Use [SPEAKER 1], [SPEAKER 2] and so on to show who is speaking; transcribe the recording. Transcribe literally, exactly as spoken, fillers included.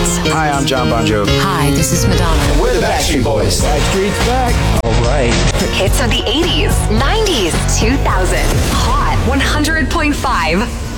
[SPEAKER 1] Beatles.
[SPEAKER 2] Hi, I'm John Bon Jovi.
[SPEAKER 1] Hi, this is Madonna.
[SPEAKER 3] We're the Backstreet Boys.
[SPEAKER 2] Backstreet's back. All right.
[SPEAKER 4] Hits of the eighties, nineties, two thousand. Hot one hundred point five.